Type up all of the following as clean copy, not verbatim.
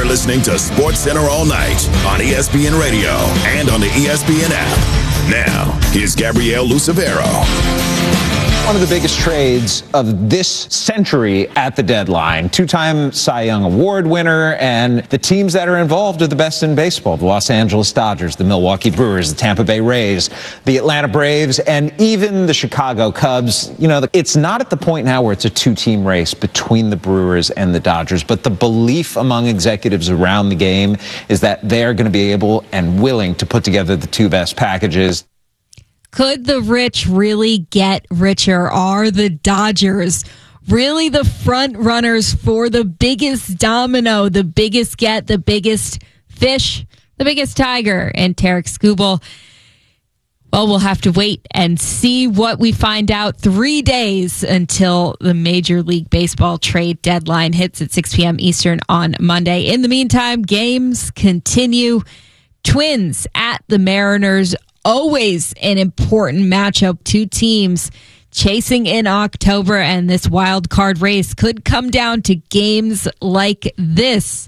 listening to SportsCenter All Night on ESPN Radio and on the ESPN app. Now, here's Gabrielle Lucevero. One of the biggest trades of this century at the deadline. Two-time Cy Young Award winner, and the teams that are involved are the best in baseball. The Los Angeles Dodgers, the Milwaukee Brewers, the Tampa Bay Rays, the Atlanta Braves, and even the Chicago Cubs. You know, it's not at the point now where it's a two-team race between the Brewers and the Dodgers, but the belief among executives around the game is that they're going to be able and willing to put together the two best packages. Could the rich really get richer? Are the Dodgers really the front runners for the biggest domino, the biggest get, the biggest fish, the biggest tiger? And Tarik Skubal, well, we'll have to wait and see what we find out. 3 days until the Major League Baseball trade deadline hits at 6 p.m. Eastern on Monday. In the meantime, games continue. Twins at the Mariners. Always an important matchup. Two teams chasing in October, and this wild card race could come down to games like this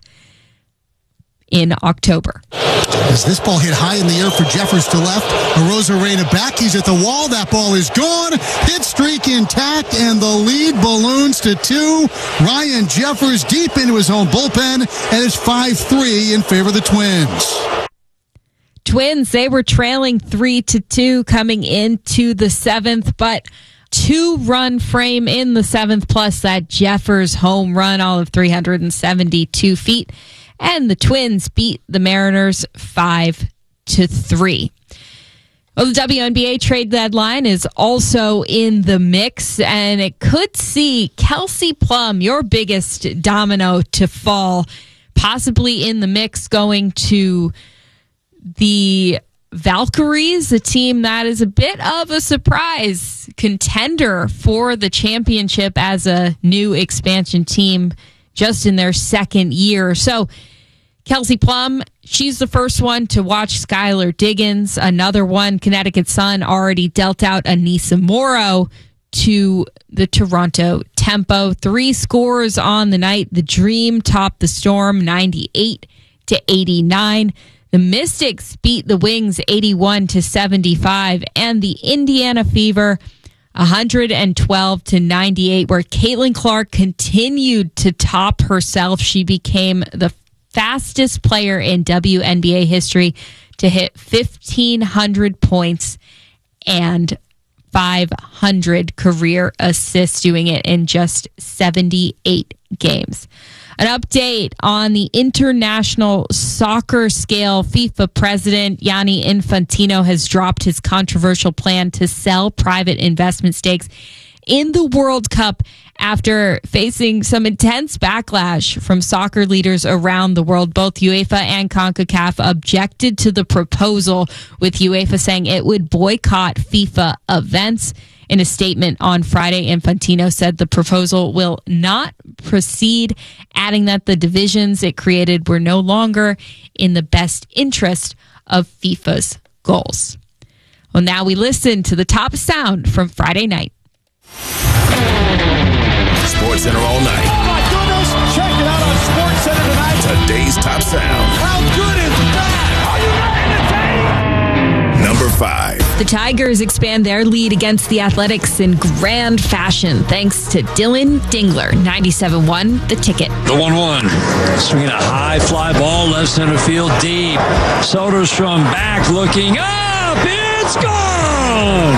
in October. As this ball hit high in the air for Jeffers to left, Arozarena back. He's at the wall. That ball is gone. Hit streak intact, and the lead balloons to 2. Ryan Jeffers deep into his own bullpen, and it's 5-3 in favor of the Twins. Twins, they were trailing 3-2 coming into the 7th, but 2-run frame in the 7th, plus that Jeffers home run, all of 372 feet. And the Twins beat the Mariners 5-3. Well, the WNBA trade deadline is also in the mix, and it could see Kelsey Plum, your biggest domino, to fall, possibly in the mix, going to the Valkyries, a team that is a bit of a surprise contender for the championship as a new expansion team just in their second year. So Kelsey Plum, she's the first one to watch Skylar Diggins. Another one, Connecticut Sun, already dealt out Anissa Morrow to the Toronto Tempo. 3 scores on the night. The Dream topped the Storm 98-89. The Mystics beat the Wings 81-75, and the Indiana Fever 112-98, where Caitlin Clark continued to top herself. She became the fastest player in WNBA history to hit 1,500 points and 500 career assists, doing it in just 78 games. An update on the international soccer scale. FIFA president Gianni Infantino has dropped his controversial plan to sell private investment stakes in the World Cup after facing some intense backlash from soccer leaders around the world. Both UEFA and CONCACAF objected to the proposal, with UEFA saying it would boycott FIFA events. In a statement on Friday, Infantino said the proposal will not proceed, adding that the divisions it created were no longer in the best interest of FIFA's goals. Well, now we listen to the top sound from Friday night. SportsCenter All Night. Oh my goodness! Check it out on SportsCenter tonight. Today's top sound. How good is that? Are you ready to take? Number 5. The Tigers expand their lead against the Athletics in grand fashion thanks to Dylan Dingler. 97-1, the ticket. The 1-1. Swinging a high fly ball, left center field deep. Soderstrom back, looking up. It's gone!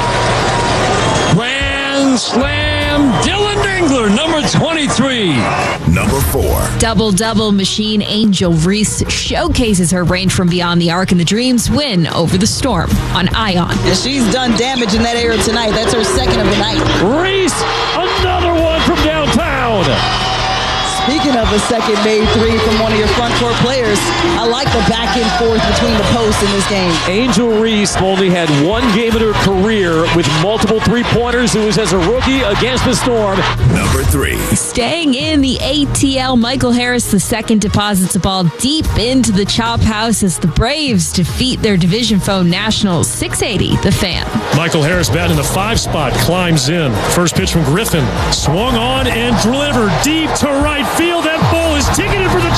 Grand slam, Dylan Dingler, number 23. Number 4. Double-double machine Angel Reese showcases her range from beyond the arc, and the Dreams win over the Storm on Ion. And she's done damage in that area tonight. That's her second of the night. Reese, another one from downtown. Speaking of a second made 3 from one of your front court players, I like the back and forth between the posts in this game. Angel Reese only had 1 game in her career with multiple three-pointers. It was as a rookie against the Storm. Number 3. Staying in the ATL, Michael Harris II deposits a ball deep into the chop house as the Braves defeat their division foe Nationals 680, the Fan. Michael Harris batting the 5 spot, climbs in. First pitch from Griffin. Swung on and delivered deep to right field. That ball is ticketed for the chop house.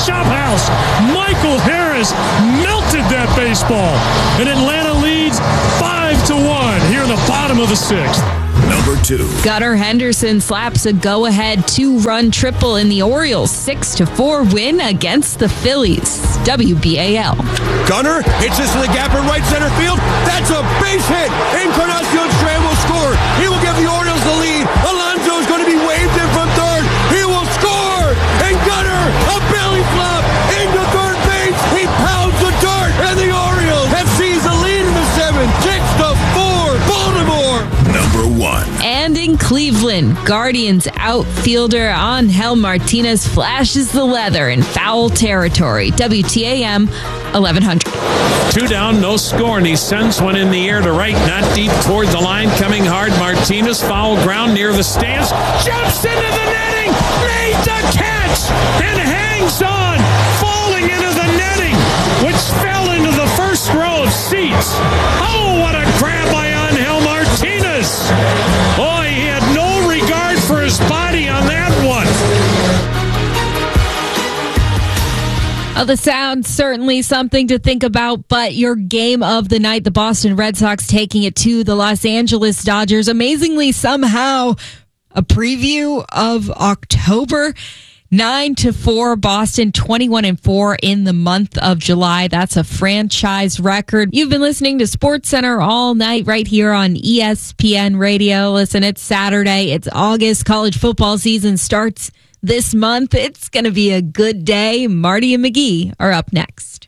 house. Michael Harris melted that baseball. And Atlanta leads 5-1 here in the bottom of the sixth. Number 2. Gunnar Henderson slaps a go-ahead 2-run triple in the Orioles' 6-4 win against the Phillies. WBAL. Gunnar hits this in the gap in right center field. That's a base hit. Encarnacion Strand will score. He will give the Orioles the lead. Alonso is going to be waved in from third. He will score. And Gunnar, a belly flop into third base. He pounds the dirt. And the Orioles have seized the lead in the 7th. 6-4. Baltimore. Number 1. And in Cleveland, Guardians outfielder Angel Martinez flashes the leather in foul territory. WTAM 1100. 2 down, no score, and he sends one in the air to right, not deep toward the line, coming hard. Martinez, foul ground near the stands, jumps into the netting, made the catch, and hangs on, falling into the netting, which fell into the first row of seats. Oh, what a grab by Angel Martinez. Boy, he had no regard for his body on that one. Oh, the sound, certainly something to think about, but your game of the night, the Boston Red Sox taking it to the Los Angeles Dodgers. Amazingly, somehow, a preview of October. 9-4, Boston 21-4 in the month of July. That's a franchise record. You've been listening to SportsCenter all night right here on ESPN Radio. Listen, it's Saturday. It's August. College football season starts this month. It's going to be a good day. Marty and McGee are up next.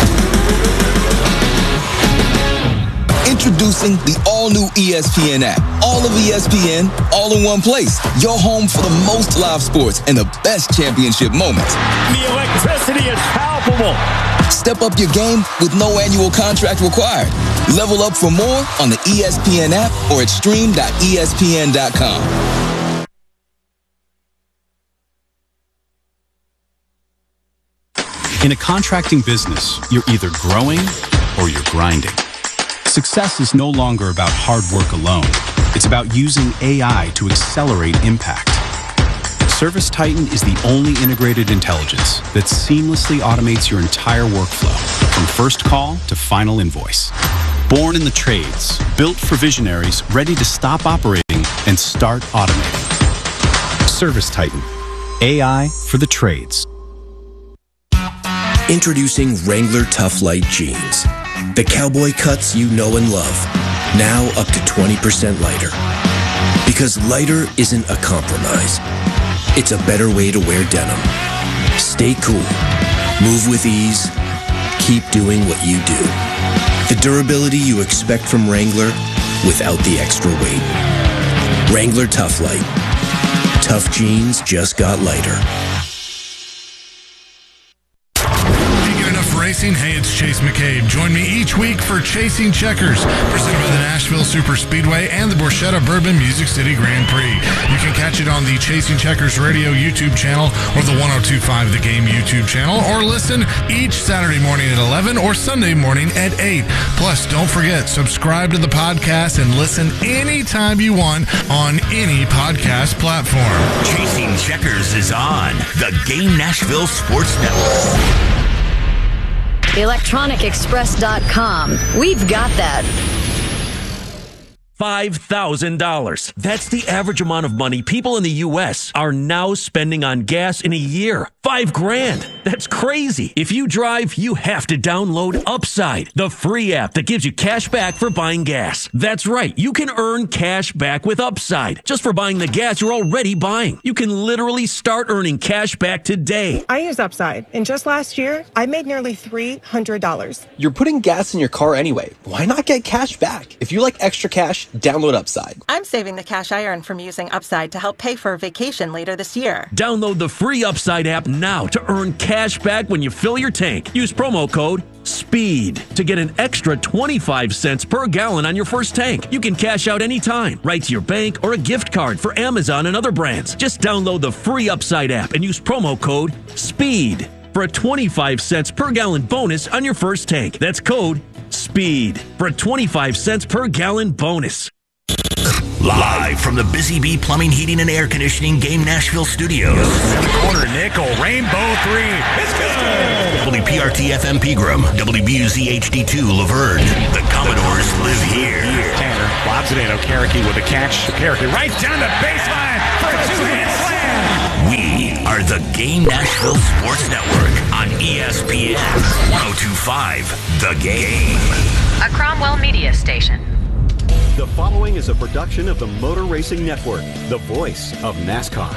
Introducing the all-new ESPN app. All of ESPN, all in one place. Your home for the most live sports and the best championship moments. The electricity is palpable. Step up your game with no annual contract required. Level up for more on the ESPN app or at stream.espn.com. In a contracting business, you're either growing or you're grinding. Success is no longer about hard work alone. It's about using AI to accelerate impact. ServiceTitan is the only integrated intelligence that seamlessly automates your entire workflow, from first call to final invoice. Born in the trades, built for visionaries ready to stop operating and start automating. ServiceTitan, AI for the trades. Introducing Wrangler Tough Light Jeans. The cowboy cuts you know and love. Now up to 20% lighter. Because lighter isn't a compromise. It's a better way to wear denim. Stay cool. Move with ease. Keep doing what you do. The durability you expect from Wrangler without the extra weight. Wrangler Tough Light. Tough jeans just got lighter. Racing. Hey, it's Chase McCabe. Join me each week for Chasing Checkers, presented by the Nashville Super Speedway and the Borchetta Bourbon Music City Grand Prix. You can catch it on the Chasing Checkers Radio YouTube channel or the 102.5 The Game YouTube channel, or listen each Saturday morning at 11 or Sunday morning at 8. Plus, don't forget, subscribe to the podcast and listen anytime you want on any podcast platform. Chasing Checkers is on the Game Nashville Sports Network. ElectronicExpress.com. We've got that. $5,000. That's the average amount of money people in the U.S. are now spending on gas in a year. $5,000. That's crazy. If you drive, you have to download Upside, the free app that gives you cash back for buying gas. That's right. You can earn cash back with Upside just for buying the gas you're already buying. You can literally start earning cash back today. I use Upside, and just last year, I made nearly $300. You're putting gas in your car anyway. Why not get cash back? If you like extra cash, download Upside. I'm saving the cash I earn from using Upside to help pay for a vacation later this year. Download the free Upside app now to earn cash back when you fill your tank. Use promo code SPEED to get an extra 25 cents per gallon on your first tank. You can cash out anytime, right to your bank or a gift card for Amazon and other brands. Just download the free Upside app and use promo code SPEED for a 25 cents per gallon bonus on your first tank. That's code SPEED for a 25 cents per gallon bonus. Live from the Busy Bee Plumbing, Heating, and Air Conditioning Game Nashville studios. In the corner, Nickel, rainbow three. It's good. WPRT FM Pegram, WBUZ HD2 Laverne. The Commodores live here. Tanner lobs it in. Okereke with a catch. Okereke right down the baseline for a two-hand slam. We are the Game Nashville Sports Network on ESPN 102.5 The Game. A Cromwell Media Station. The following is a production of the Motor Racing Network, the voice of NASCAR.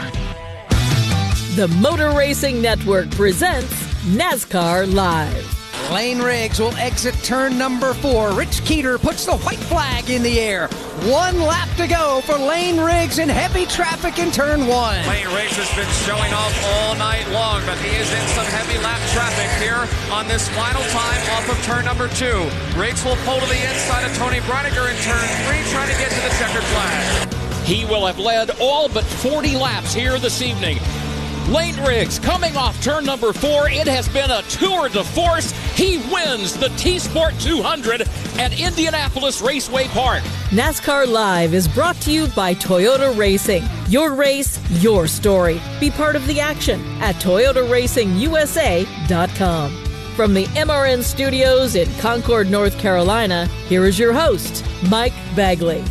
The Motor Racing Network presents NASCAR Live. Lane Riggs will exit turn number 4. Rich Keeter puts the white flag in the air. 1 lap to go for Lane Riggs in heavy traffic in turn 1. Lane Riggs has been showing off all night long, but he is in some heavy lap traffic here on this final time off of turn number 2. Riggs will pull to the inside of Tony Brinegar in turn 3, trying to get to the checkered flag. He will have led all but 40 laps here this evening. Lane Riggs coming off turn number 4. It has been a tour de force. He wins the T-Sport 200 at Indianapolis Raceway Park. NASCAR Live is brought to you by Toyota Racing. Your race, your story. Be part of the action at ToyotaRacingUSA.com. From the MRN Studios in Concord, North Carolina, here is your host, Mike Bagley.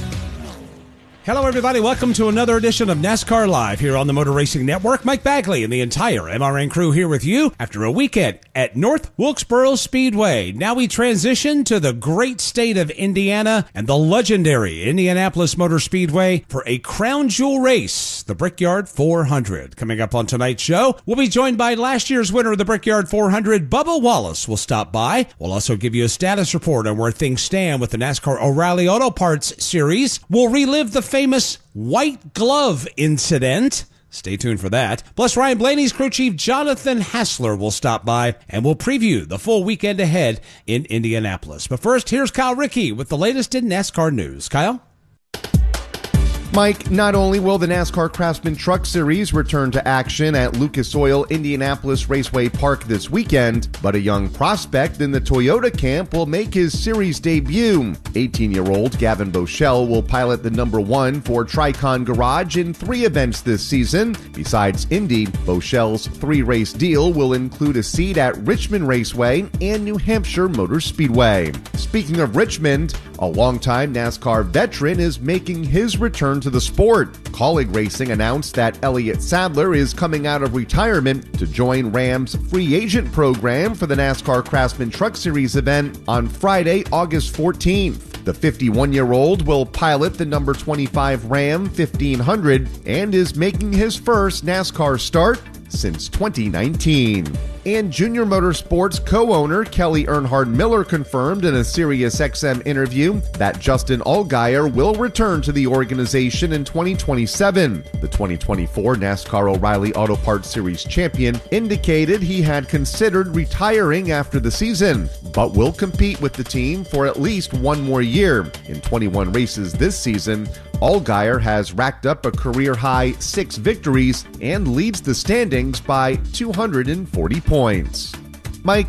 Hello, everybody. Welcome to another edition of NASCAR Live here on the Motor Racing Network. Mike Bagley and the entire MRN crew here with you after a weekend at North Wilkesboro Speedway. Now we transition to the great state of Indiana and the legendary Indianapolis Motor Speedway for a crown jewel race, the Brickyard 400. Coming up on tonight's show, we'll be joined by last year's winner of the Brickyard 400, Bubba Wallace, will stop by. We'll also give you a status report on where things stand with the NASCAR O'Reilly Auto Parts Series. We'll relive the famous white glove incident. Stay tuned for that. Plus, Ryan Blaney's crew chief Jonathan Hassler will stop by, and we'll preview the full weekend ahead in Indianapolis. But first, here's Kyle Rickey with the latest in NASCAR news. Kyle? Mike, not only will the NASCAR Craftsman Truck Series return to action at Lucas Oil Indianapolis Raceway Park this weekend, but a young prospect in the Toyota camp will make his series debut. 18-year-old Gavin Boschel will pilot the number 1 for Tricon Garage in 3 events this season. Besides Indy, Boschel's 3-race deal will include a seat at Richmond Raceway and New Hampshire Motor Speedway. Speaking of Richmond, a longtime NASCAR veteran is making his return to the sport. Colleague Racing announced that Elliott Sadler is coming out of retirement to join Ram's free agent program for the NASCAR Craftsman Truck Series event on Friday, August 14th. The 51-year-old will pilot the number 25 Ram 1500 and is making his first NASCAR start since 2019. And Junior Motorsports co-owner Kelly Earnhardt Miller confirmed in a SiriusXM interview that Justin Allgaier will return to the organization in 2027. The 2024 NASCAR O'Reilly Auto Parts Series champion indicated he had considered retiring after the season, but will compete with the team for at least 1 more year. In 21 races this season, Allgaier has racked up a career-high 6 victories and leads the standings by 240 points. Mike?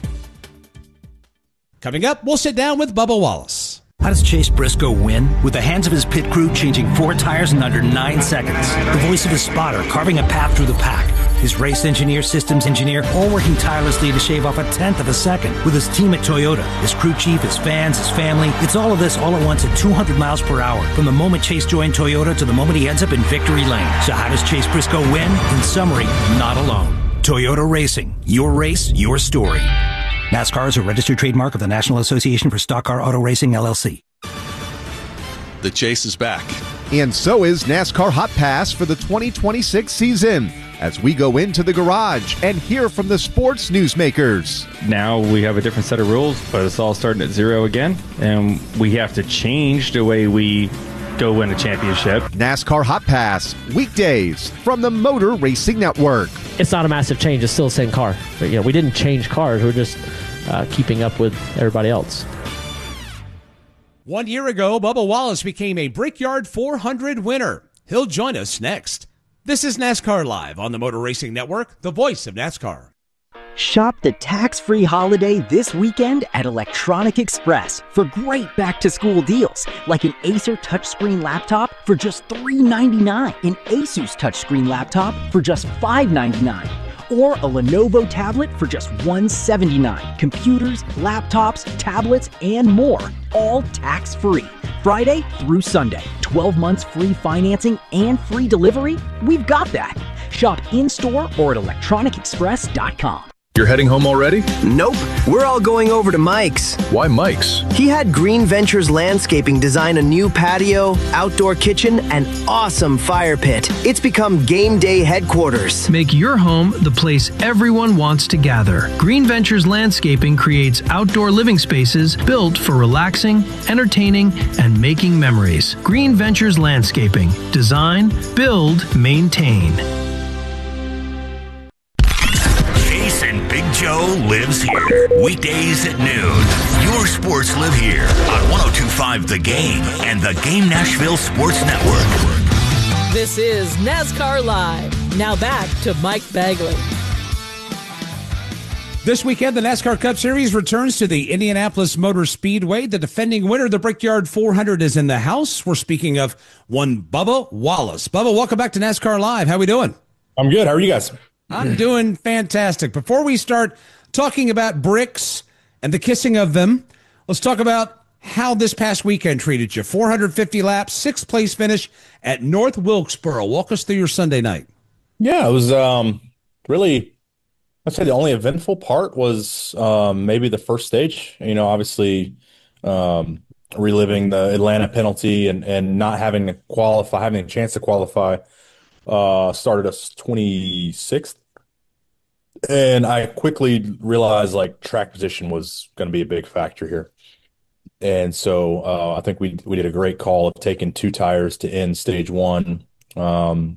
Coming up, we'll sit down with Bubba Wallace. How does Chase Briscoe win? With the hands of his pit crew changing 4 tires in under 9 seconds. The voice of his spotter carving a path through the pack. His race engineer, systems engineer, all working tirelessly to shave off 1/10 of a second. With his team at Toyota, his crew chief, his fans, his family. It's all of this all at once at 200 miles per hour. From the moment Chase joined Toyota to the moment he ends up in victory lane. So how does Chase Briscoe win? In summary, not alone. Toyota Racing. Your race, your story. NASCAR is a registered trademark of the National Association for Stock Car Auto Racing, LLC. The chase is back. And so is NASCAR Hot Pass for the 2026 season, as we go into the garage and hear from the sports newsmakers. Now we have a different set of rules, but it's all starting at 0 again, and we have to change the way we go win a championship. NASCAR Hot Pass, weekdays from the Motor Racing Network. It's not a massive change. It's still the same car. But, we didn't change cars. We're just keeping up with everybody else. 1 year ago, Bubba Wallace became a Brickyard 400 winner. He'll join us next. This is NASCAR Live on the Motor Racing Network, the voice of NASCAR. Shop the tax-free holiday this weekend at Electronic Express for great back-to-school deals, like an Acer touchscreen laptop for just $399, an Asus touchscreen laptop for just $599, or a Lenovo tablet for just $179. Computers, laptops, tablets, and more, all tax-free. Friday through Sunday. 12 months free financing and free delivery? We've got that. Shop in-store or at electronicexpress.com. You're heading home already? Nope. We're all going over to Mike's. Why Mike's? He had Green Ventures Landscaping design a new patio, outdoor kitchen, and awesome fire pit. It's become game day headquarters. Make your home the place everyone wants to gather. Green Ventures Landscaping creates outdoor living spaces built for relaxing, entertaining, and making memories. Green Ventures Landscaping. Design, build, maintain. And Big Joe lives here. Weekdays at noon. Your sports live here on 102.5 The Game and the Game Nashville Sports Network. This is NASCAR Live. Now back to Mike Bagley. This weekend, the NASCAR Cup Series returns to the Indianapolis Motor Speedway. The defending winner of the Brickyard 400 is in the house. We're speaking of one Bubba Wallace. Bubba, welcome back to NASCAR Live. How we doing? I'm good. How are you guys? I'm doing fantastic. Before we start talking about bricks and the kissing of them, let's talk about how this past weekend treated you. 450 laps, 6th place finish at North Wilkesboro. Walk us through your Sunday night. Yeah, it was really, I'd say the only eventful part was maybe the first stage. You know, obviously reliving the Atlanta penalty and not having to qualify, having a chance to qualify, started us 26th. And I quickly realized like track position was going to be a big factor here. And so I think we did a great call of taking 2 tires to end stage 1 or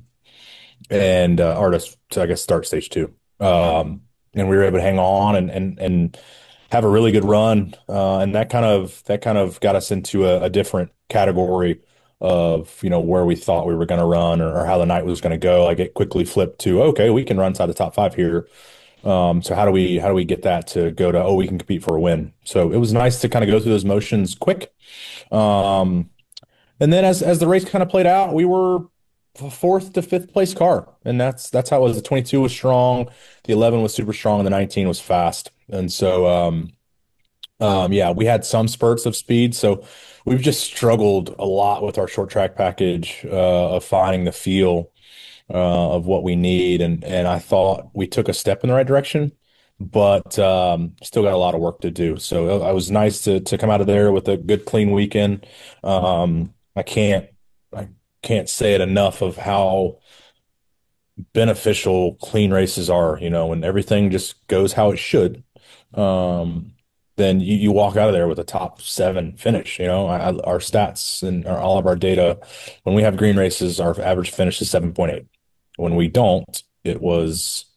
to I guess start stage 2. And we were able to hang on and have a really good run. And that kind of got us into a different category of, you know, where we thought we were going to run or how the night was going to go. Like it quickly flipped to, okay, we can run inside the top 5 here. So how do we get that to go to, we can compete for a win. So it was nice to kind of go through those motions quick. And then as the race kind of played out, we were 4th to 5th place car. And that's how it was. The 22 was strong. The 11 was super strong and the 19 was fast. And so, we had some spurts of speed. So we've just struggled a lot with our short track package, of finding the feel, of what we need. And I thought we took a step in the right direction, but still got a lot of work to do. So it was nice to come out of there with a good, clean weekend. I can't say it enough of how beneficial clean races are, you know, when everything just goes how it should. Then you walk out of there with a top 7 finish. You know, our stats and all of our data, when we have green races, our average finish is 7.8. When we don't, it was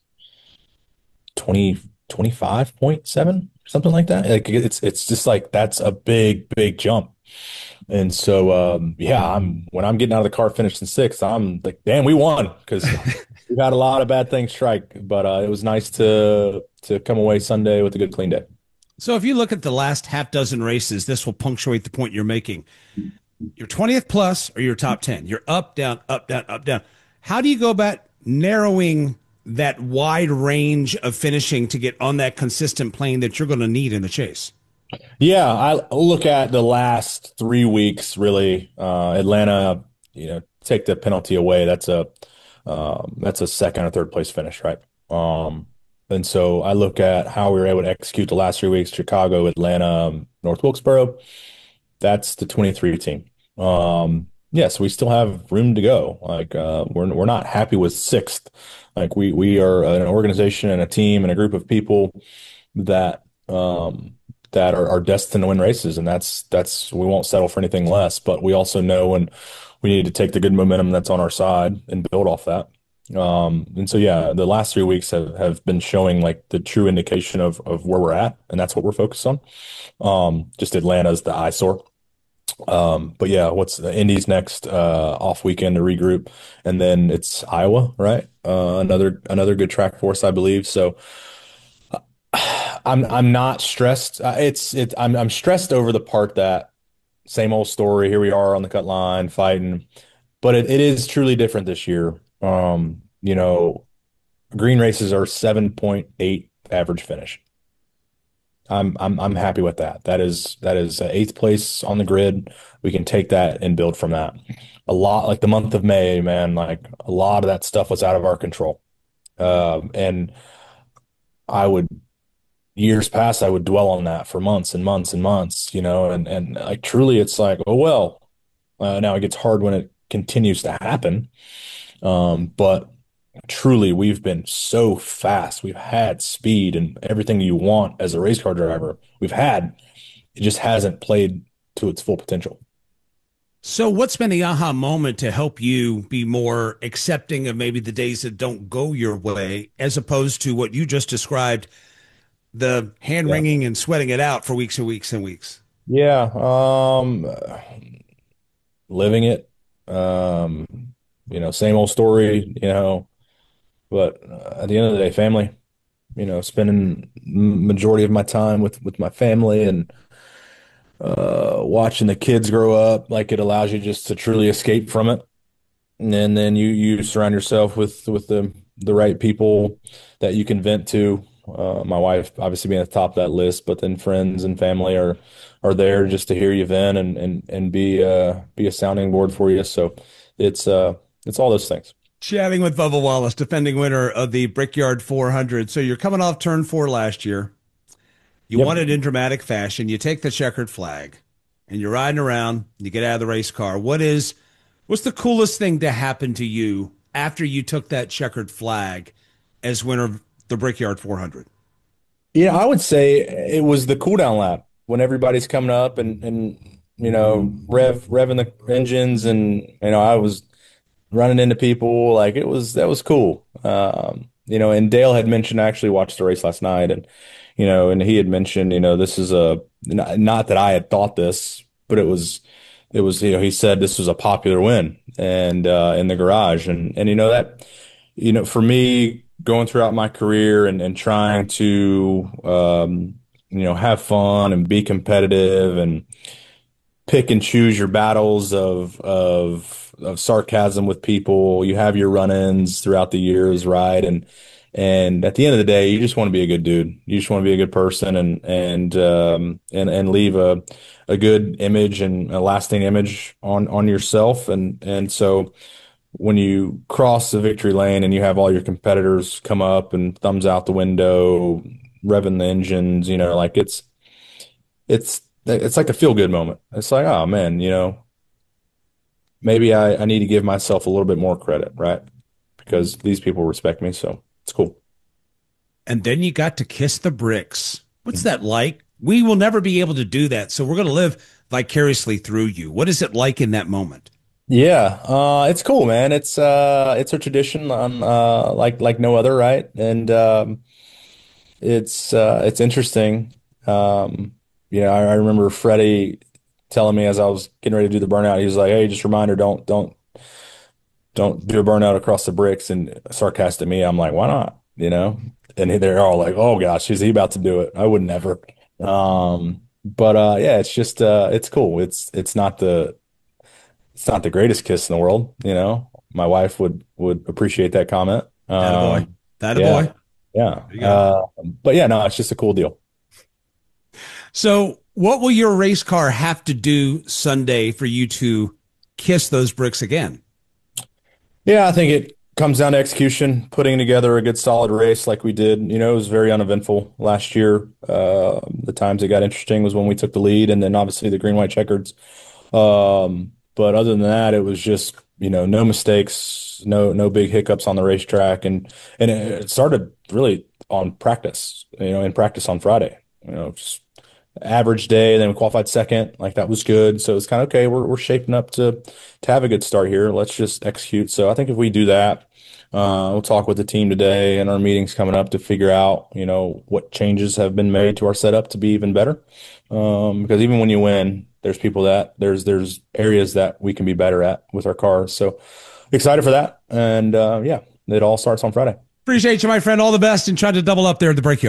25.7, something like that. Like it's just like, that's a big jump. And so, when I'm getting out of the car, finished in 6th, I'm like, damn, we won, because we've had a lot of bad things strike. But it was nice to come away Sunday with a good, clean day. So if you look at the last half dozen races, this will punctuate the point you're making. You're 20th plus or you're top 10. You're up, down, up, down, up, down. How do you go about narrowing that wide range of finishing to get on that consistent plane that you're going to need in the chase? Yeah, I look at the last 3 weeks, really. Atlanta, you know, take the penalty away. That's a 2nd or 3rd place finish, right? And so I look at how we were able to execute the last 3 weeks: Chicago, Atlanta, North Wilkesboro. That's the 23 team. So we still have room to go. Like we're not happy with 6th. Like we are an organization and a team and a group of people that are destined to win races, and that's we won't settle for anything less. But we also know when we need to take the good momentum that's on our side and build off that. And so, the last 3 weeks have been showing like the true indication of where we're at, and that's what we're focused on. Just Atlanta's the eyesore. But what's the Indy's next, off weekend to regroup, and then it's Iowa, right? Another good track for us, I believe. So, I'm not stressed. I'm stressed over the part that same old story. Here we are on the cut line fighting, but it is truly different this year. You know, green races are 7.8 average finish. I'm happy with that. That is eighth place on the grid. We can take that and build from that. A lot like the month of May, man, like a lot of that stuff was out of our control. And I would years past, I would dwell on that for months and months and months, and like truly it's like, oh, well, now it gets hard when it continues to happen. But truly we've been so fast. We've had speed and everything you want as a race car driver. It just hasn't played to its full potential. So what's been the aha moment to help you be more accepting of maybe the days that don't go your way, as opposed to what you just described, the hand wringing and sweating it out for weeks and weeks and weeks? Yeah. Living it, same old story, but at the end of the day, family, spending majority of my time with my family and watching the kids grow up, like it allows you just to truly escape from it. And then you surround yourself with the right people that you can vent to. My wife obviously being at the top of that list, but then friends and family are there just to hear you vent and be a sounding board for you. So it's all those things. Chatting with Bubba Wallace, defending winner of the Brickyard 400. So you're coming off turn 4 last year. You won it in dramatic fashion. You take the checkered flag and you're riding around. You get out of the race car. What's the coolest thing to happen to you after you took that checkered flag as winner of the Brickyard 400? Yeah, I would say it was the cool down lap when everybody's coming up and revving the engines, and I was running into people. Like that was cool. And Dale had mentioned, I actually watched the race last night, and he had mentioned, this is not that I had thought this, but it was, he said this was a popular win and in the garage, and that, for me going throughout my career and trying to have fun and be competitive and pick and choose your battles of sarcasm with people. You have your run-ins throughout the years, right? And at the end of the day, you just want to be a good dude. You just want to be a good person and leave a good image and a lasting image on yourself. And so when you cross the victory lane and you have all your competitors come up and thumbs out the window, revving the engines, like it's like a feel good moment. It's like, oh man, maybe I need to give myself a little bit more credit, right? Because these people respect me. So it's cool. And then you got to kiss the bricks. What's that like? We will never be able to do that. So we're going to live vicariously through you. What is it like in that moment? Yeah, it's cool, man. It's a tradition on like no other, right? And it's interesting. I remember Freddie telling me as I was getting ready to do the burnout, he was like, "Hey, just a reminder, don't do a burnout across the bricks." And sarcastic to me, I'm like, "Why not?" And they're all like, "Oh gosh, is he about to do it?" I would never. But yeah, it's just it's cool. It's not the greatest kiss in the world, My wife would appreciate that comment. Attaboy. Attaboy. Yeah. But yeah, no, it's just a cool deal. So what will your race car have to do Sunday for you to kiss those bricks again? Yeah, I think it comes down to execution, putting together a good solid race like we did. It was very uneventful last year. The times it got interesting was when we took the lead, and then obviously the green, white checkers. But other than that, it was just, no mistakes, no big hiccups on the racetrack. And it started really on practice, in practice on Friday, just average day. Then we qualified second, like that was good. So it's kind of, okay, we're shaping up to have a good start here. Let's just execute. So I think if we do that, we'll talk with the team today and our meetings coming up to figure out, what changes have been made to our setup to be even better. Because even when you win, there's people that there's areas that we can be better at with our cars. So excited for that. And yeah, it all starts on Friday. Appreciate you, my friend. All the best, and try to double up there at the Brickyard.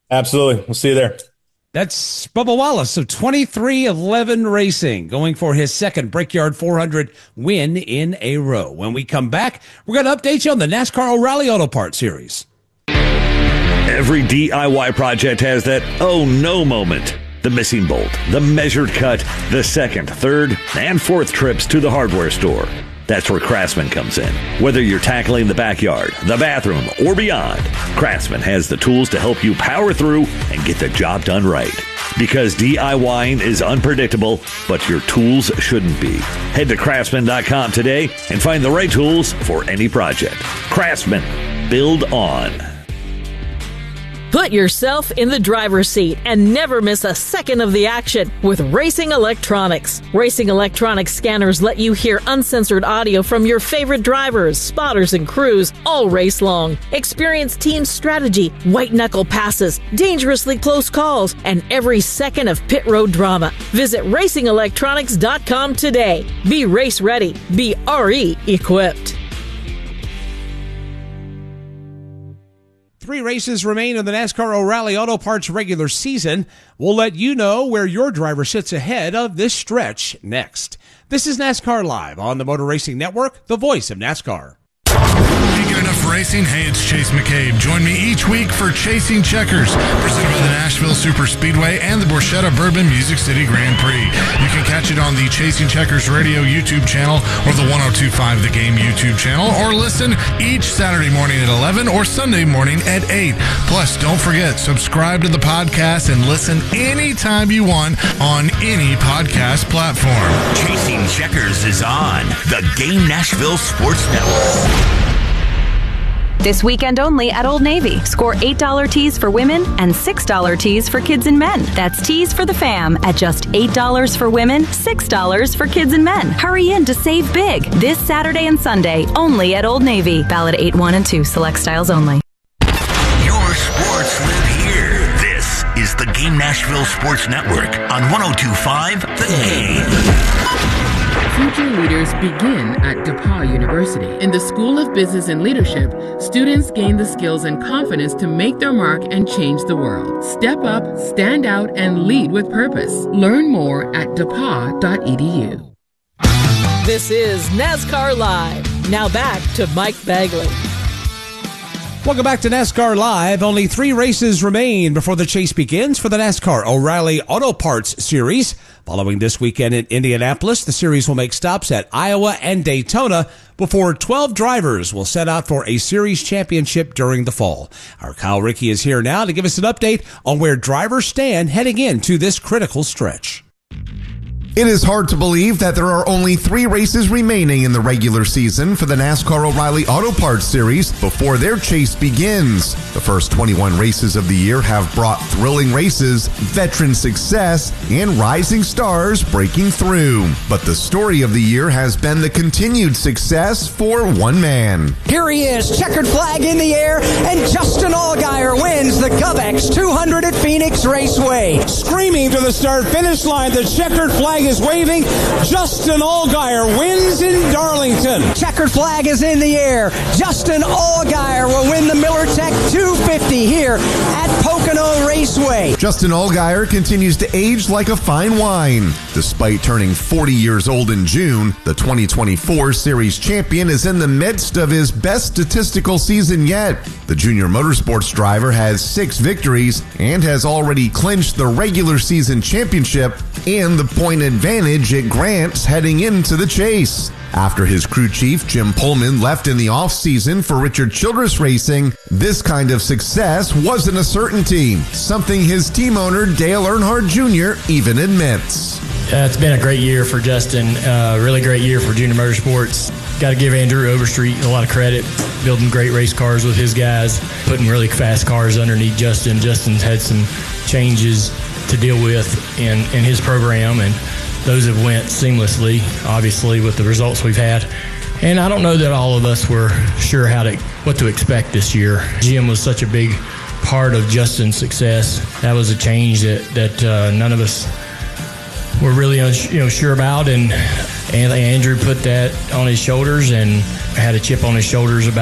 Absolutely. We'll see you there. That's Bubba Wallace of 2311 Racing, going for his second Brickyard 400 win in a row. When we come back, we're going to update you on the NASCAR O'Reilly Auto Parts Series. Every DIY project has that oh no moment. The missing bolt, the measured cut, the second, third, and fourth trips to the hardware store. That's where Craftsman comes in. Whether you're tackling the backyard, the bathroom, or beyond, Craftsman has the tools to help you power through and get the job done right. Because DIYing is unpredictable, but your tools shouldn't be. Head to Craftsman.com today and find the right tools for any project. Craftsman. Build on. Put yourself in the driver's seat and never miss a second of the action with Racing Electronics. Racing Electronics scanners let you hear uncensored audio from your favorite drivers, spotters, and crews all race long. Experience team strategy, white-knuckle passes, dangerously close calls, and every second of pit road drama. Visit RacingElectronics.com today. Be race ready. Be RE equipped. 3 races remain in the NASCAR O'Reilly Auto Parts regular season. We'll let you know where your driver sits ahead of this stretch next. This is NASCAR Live on the Motor Racing Network, the voice of NASCAR. Can't get enough racing? Hey, it's Chase McCabe. Join me each week for Chasing Checkers, presented by the Nashville Super Speedway and the Borchetta Bourbon Music City Grand Prix. You can catch it on the Chasing Checkers Radio YouTube channel or the 102.5 The Game YouTube channel, or listen each Saturday morning at 11 or Sunday morning at 8. Plus, don't forget, subscribe to the podcast and listen anytime you want on any podcast platform. Chasing Checkers is on the Game Nashville Sports Network. This weekend only at Old Navy. Score $8 tees for women and $6 tees for kids and men. That's tees for the fam at just $8 for women, $6 for kids and men. Hurry in to save big this Saturday and Sunday only at Old Navy. Valid 8-1 and 2. Select styles only. Your sports live here. This is the Game Nashville Sports Network on 102.5 The Game. Future leaders begin at DePauw University. In the School of Business and Leadership, students gain the skills and confidence to make their mark and change the world. Step up, stand out, and lead with purpose. Learn more at depaw.edu. This is NASCAR Live. Now back to Mike Bagley. Welcome back to NASCAR Live. Only 3 races remain before the chase begins for the NASCAR O'Reilly Auto Parts Series. Following this weekend in Indianapolis, the series will make stops at Iowa and Daytona before 12 drivers will set out for a series championship during the fall. Our Kyle Rickey is here now to give us an update on where drivers stand heading into this critical stretch. It is hard to believe that there are only 3 races remaining in the regular season for the NASCAR O'Reilly Auto Parts Series before their chase begins. The first 21 races of the year have brought thrilling races, veteran success, and rising stars breaking through. But the story of the year has been the continued success for one man. Here he is, checkered flag in the air, and Justin Allgaier wins the GovX 200 at Phoenix Raceway. Screaming to the start-finish line, the checkered flag is waving. Justin Allgaier wins in Darlington. Checkered flag is in the air. Justin Allgaier will win the MillerTech 250 here at Pocono Raceway. Justin Allgaier continues to age like a fine wine. Despite turning 40 years old in June, the 2024 Series champion is in the midst of his best statistical season yet. The junior motorsports driver has 6 victories and has already clinched the regular season championship and the point advantage it grants heading into the chase. After his crew chief, Jim Pullman, left in the offseason for Richard Childress Racing, this kind of success wasn't a certainty, something his team owner, Dale Earnhardt Jr., even admits. It's been a great year for Justin, really great year for junior motorsports. Got to give Andrew Overstreet a lot of credit, building great race cars with his guys, putting really fast cars underneath Justin. Justin's had some changes to deal with in his program, and those have went seamlessly, obviously, with the results we've had. And I don't know that all of us were sure what to expect this year. GM was such a big part of Justin's success. That was a change that none of us were really sure about, and Andrew put that on his shoulders and had a chip on his shoulders about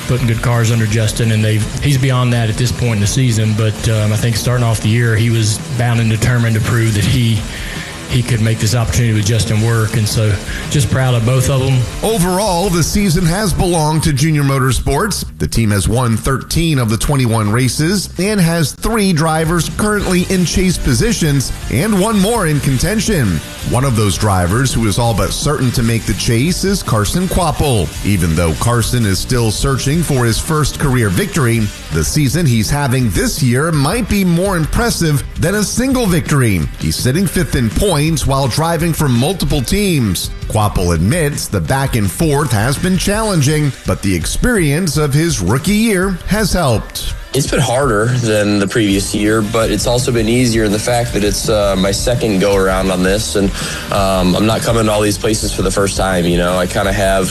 putting good cars under Justin, and he's beyond that at this point in the season. But I think starting off the year, he was bound and determined to prove that he could make this opportunity with Justin work, and so just proud of both of them. Overall, the season has belonged to Junior Motorsports. The team has won 13 of the 21 races and has 3 drivers currently in chase positions and 1 more in contention. One of those drivers who is all but certain to make the chase is Carson Kvapil. Even though Carson is still searching for his first career victory, the season he's having this year might be more impressive than a single victory. He's sitting 5th in points while driving for multiple teams. Kvapil admits the back and forth has been challenging, but the experience of his rookie year has helped. It's been harder than the previous year, but it's also been easier in the fact that it's my second go around on this, and I'm not coming to all these places for the first time. I kind of have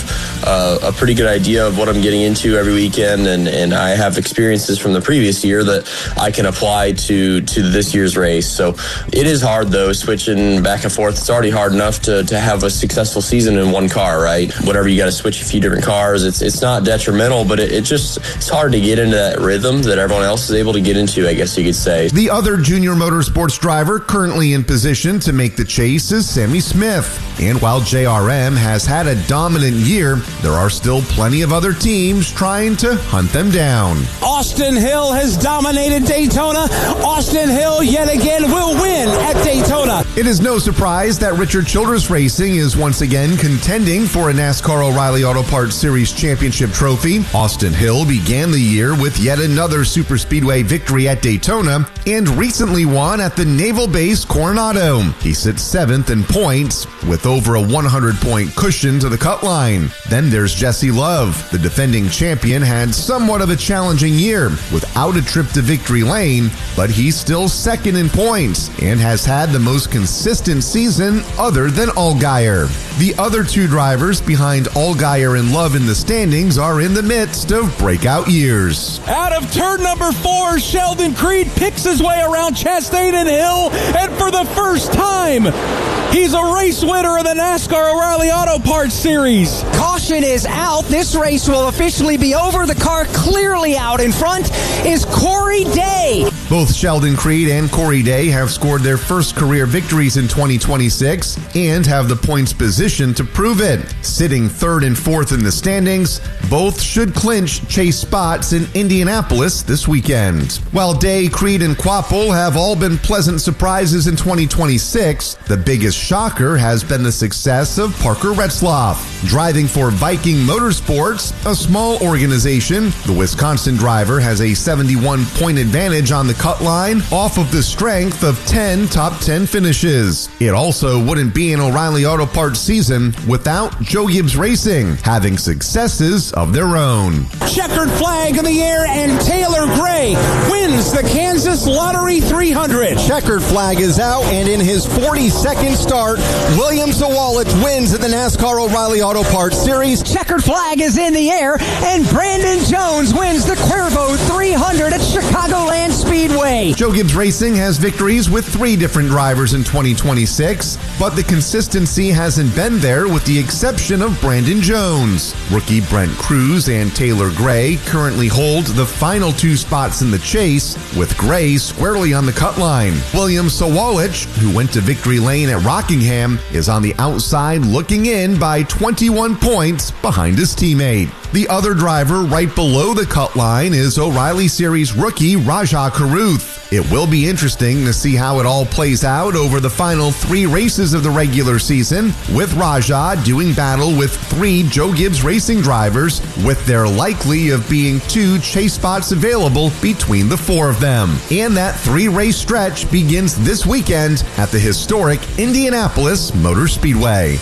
a pretty good idea of what I'm getting into every weekend, and I have experiences from the previous year that I can apply to this year's race. So it is hard, though, switching back and forth. It's already hard enough to have a successful season in one car, right? Whenever you got to switch a few different cars, it's not detrimental, but it's hard to get into that rhythm that everyone else is able to get into, I guess you could say. The other Junior Motorsports driver currently in position to make the chase is Sammy Smith. And while JRM has had a dominant year, there are still plenty of other teams trying to hunt them down. Austin Hill has dominated Daytona. Austin Hill yet again will win at Daytona. It is no surprise that Richard Childress Racing is once again contending for a NASCAR O'Reilly Auto Parts Series championship trophy. Austin Hill began the year with yet another Superspeedway victory at Daytona and recently won at the Naval Base Coronado. He sits 7th in points with over a 100-point cushion to the cut line. Then there's Jesse Love. The defending champion had somewhat of a challenging year without a trip to victory lane, but he's still 2nd in points and has had the most consistent season other than Allgaier. The other 2 drivers behind Allgaier and Love in the standings are in the midst of breakout years. Out of turn number 4, Sheldon Creed picks his way around Chastain and Hill, and for the first time, he's a race winner of the NASCAR O'Reilly Auto Parts Series. Caution is out. This race will officially be over. The car clearly out in front is Corey Day. Both Sheldon Creed and Corey Day have scored their first career victories in 2026 and have the points position to prove it. Sitting 3rd and 4th in the standings, both should clinch chase spots in Indianapolis this weekend. While Day, Creed, and Kvapil have all been pleasant surprises in 2026, the biggest shocker has been the success of Parker Retzlaff. Driving for Viking Motorsports, a small organization, the Wisconsin driver has a 71-point advantage on the cut line off of the strength of 10 top 10 finishes. It also wouldn't be an O'Reilly Auto Parts season without Joe Gibbs Racing having successes of their own. Checkered flag in the air, and Taylor Gray wins the Kansas Lottery 300. Checkered flag is out, and in his 42nd start, William Sawalich wins at the NASCAR O'Reilly Auto Parts Series. Checkered flag is in the air, and Brandon Jones wins the Cuervo 300 at Chicagoland Speedway. Joe Gibbs Racing has victories with 3 different drivers in 2026, but the consistency hasn't been there with the exception of Brandon Jones. Rookie Brent Cruz and Taylor Gray currently hold the final 2 spots in the chase, with Gray squarely on the cut line. William Sawalich, who went to victory lane at Rockingham, is on the outside looking in by 21 points behind his teammate. The other driver right below the cut line is O'Reilly Series rookie Rajah Caruth. It will be interesting to see how it all plays out over the final 3 races of the regular season, with Rajah doing battle with 3 Joe Gibbs Racing drivers, with there likely of being 2 chase spots available between the 4 of them. And that 3-race stretch begins this weekend at the historic Indianapolis Motor Speedway.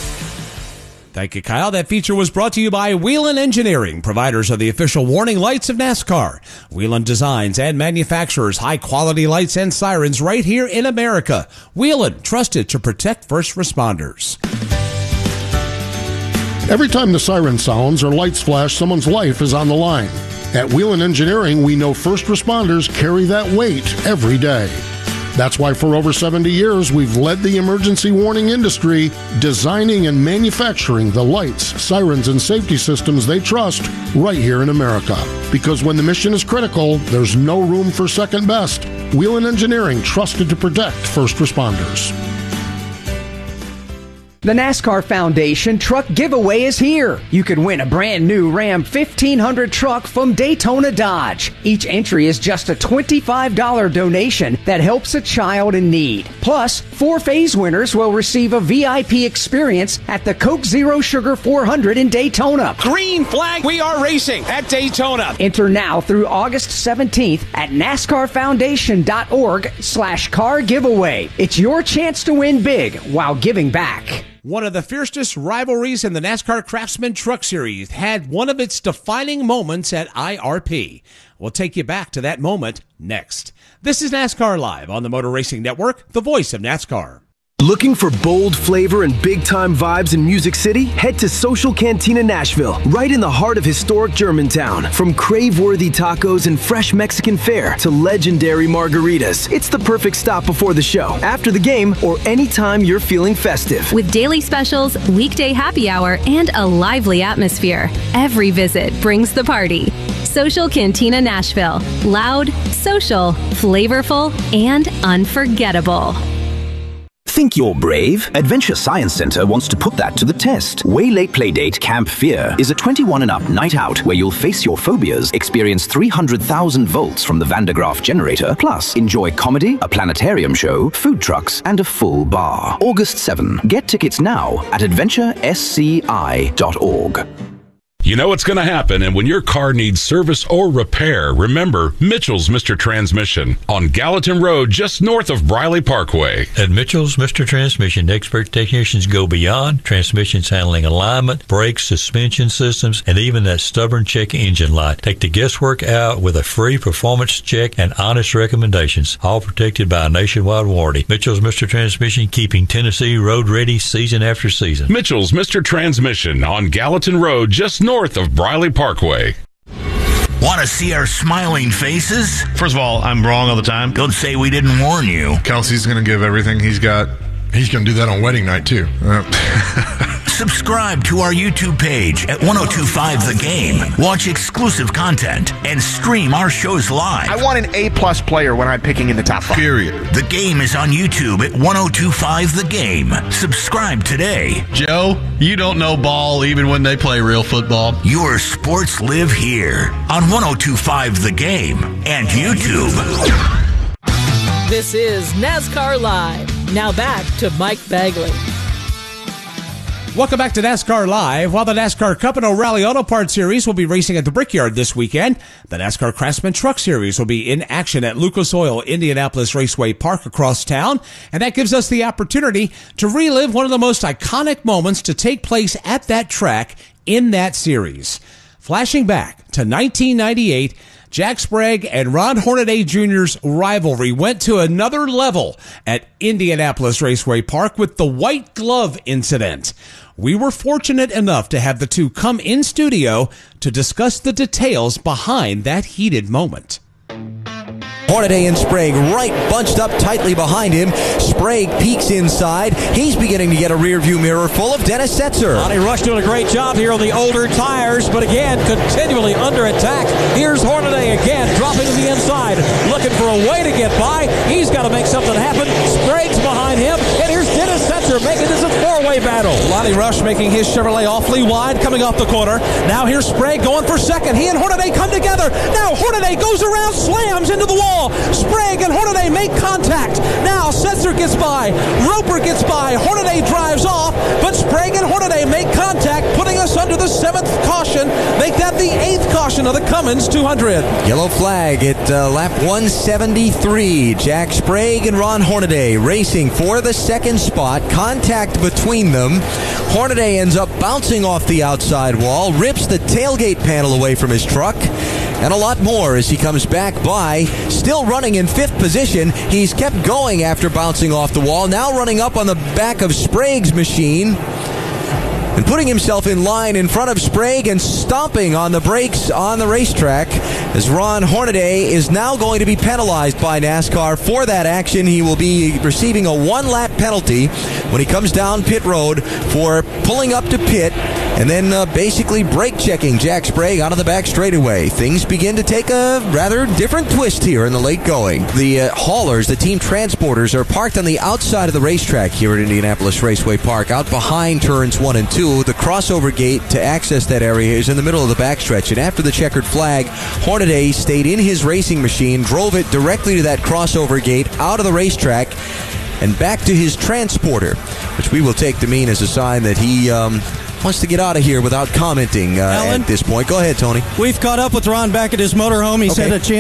Thank you, Kyle. That feature was brought to you by Whelen Engineering, providers of the official warning lights of NASCAR. Whelen designs and manufactures high-quality lights and sirens right here in America. Whelen, trusted to protect first responders. Every time the siren sounds or lights flash, someone's life is on the line. At Whelen Engineering, we know first responders carry that weight every day. That's why for over 70 years, we've led the emergency warning industry, designing and manufacturing the lights, sirens, and safety systems they trust right here in America. Because when the mission is critical, there's no room for second best. Whelen Engineering, trusted to protect first responders. The NASCAR Foundation Truck Giveaway is here. You can win a brand new Ram 1500 truck from Daytona Dodge. Each entry is just a $25 donation that helps a child in need. Plus, 4 phase winners will receive a VIP experience at the Coke Zero Sugar 400 in Daytona. Green flag, we are racing at Daytona. Enter now through August 17th at NASCARFoundation.org/car giveaway. It's your chance to win big while giving back. One of the fiercest rivalries in the NASCAR Craftsman Truck Series had one of its defining moments at IRP. We'll take you back to that moment next. This is NASCAR Live on the Motor Racing Network, the voice of NASCAR. Looking for bold flavor and big-time vibes in Music City? Head to Social Cantina Nashville, right in the heart of historic Germantown. From crave-worthy tacos and fresh Mexican fare to legendary margaritas, it's the perfect stop before the show, after the game, or anytime you're feeling festive. With daily specials, weekday happy hour, and a lively atmosphere, every visit brings the party. Social Cantina Nashville. Loud, social, flavorful, and unforgettable. Think you're brave? Adventure Science Center wants to put that to the test. Way Late Playdate Camp Fear is a 21 and up night out where you'll face your phobias, experience 300,000 volts from the Van de Graaff generator, plus enjoy comedy, a planetarium show, food trucks, and a full bar. August 7. Get tickets now at adventuresci.org. You know what's going to happen, and when your car needs service or repair, remember Mitchell's Mr. Transmission on Gallatin Road, just north of Briley Parkway. At Mitchell's Mr. Transmission, expert technicians go beyond transmissions handling alignment, brakes, suspension systems, and even that stubborn check engine light. Take the guesswork out with a free performance check and honest recommendations, all protected by a nationwide warranty. Mitchell's Mr. Transmission, keeping Tennessee road ready season after season. Mitchell's Mr. Transmission on Gallatin Road, just north of Briley Parkway. Want to see our smiling faces? First of all, I'm wrong all the time. Don't say we didn't warn you. Kelsey's going to give everything he's got. He's going to do that on wedding night, too. Subscribe to our YouTube page at 1025 The Game. Watch exclusive content and stream our shows live. I want an A-plus player when I'm picking in the top 5. Period. The Game is on YouTube at 1025 The Game. Subscribe today. Joe, you don't know ball even when they play real football. Your sports live here on 1025 The Game and YouTube. This is NASCAR Live. Now back to Mike Bagley. Welcome back to NASCAR Live. While the NASCAR Cup and O'Reilly Auto Parts Series will be racing at the Brickyard this weekend, the NASCAR Craftsman Truck Series will be in action at Lucas Oil Indianapolis Raceway Park across town, and that gives us the opportunity to relive one of the most iconic moments to take place at that track in that series. Flashing back to 1998, Jack Sprague and Ron Hornaday Jr.'s rivalry went to another level at Indianapolis Raceway Park with the white glove incident. We were fortunate enough to have the two come in studio to discuss the details behind that heated moment. Hornaday and Sprague right bunched up tightly behind him. Sprague peeks inside. He's beginning to get a rear view mirror full of Dennis Setzer. Lonnie Rush doing a great job here on the older tires, but again, continually under attack. Here's Hornaday again, dropping to the inside, looking for a way to get by. He's got to make something happen. Sprague's behind him, and here's Dennis Setzer making this a four-way battle. Lonnie Rush making his Chevrolet awfully wide coming off the corner. Now here's Sprague going for second. He and Hornaday come together. Now Hornaday goes around, slams into the wall. Sprague and Hornaday make contact. Now Setzer gets by. Roper gets by. Hornaday drives off, but Sprague and Hornaday make contact, putting us under the 7th caution. Make that the 8th caution of the Cummins 200. Yellow flag at lap 173. Jack Sprague and Ron Hornaday racing for the second spot. Contact between them. Hornaday ends up bouncing off the outside wall, rips the tailgate panel away from his truck, and a lot more as he comes back by. Still running in 5th position. He's kept going after bouncing off the wall. Now running up on the back of Sprague's machine. and putting himself in line in front of Sprague and stomping on the brakes on the racetrack, as Ron Hornaday is now going to be penalized by NASCAR for that action. He will be receiving a 1-lap penalty when he comes down pit road for pulling up to pit and then basically brake checking Jack Sprague out of the back straightaway. Things begin to take a rather different twist here in the late going. The haulers, the team transporters, are parked on the outside of the racetrack here at Indianapolis Raceway Park, out behind turns 1 and 2. The crossover gate to access that area is in the middle of the backstretch, and after the checkered flag, Hornaday stayed in his racing machine, drove it directly to that crossover gate, out of the racetrack, and back to his transporter, which we will take to mean as a sign that he wants to get out of here without commenting at this point. Go ahead, Tony. We've caught up with Ron back at his motorhome. He said a chance